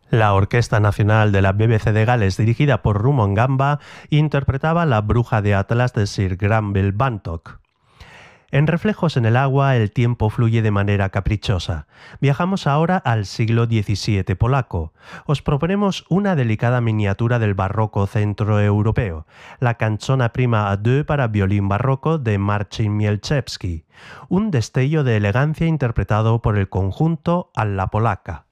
La Orquesta Nacional de la BBC de Gales, dirigida por Rumon Gamba, interpretaba La Bruja de Atlas de Sir Granville Bantock. En Reflejos en el agua, el tiempo fluye de manera caprichosa. Viajamos ahora al siglo XVII polaco. Os proponemos una delicada miniatura del barroco centroeuropeo, la Canzona prima a deux para violín barroco de Marcin Mielczewski, un destello de elegancia interpretado por el conjunto Alla Polacca.